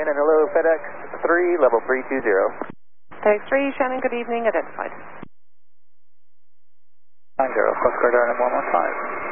Shannon, hello, FedEx 3, level 320. FedEx 3, Shannon, good evening, identified. 90, Coast Guard Ireland 115.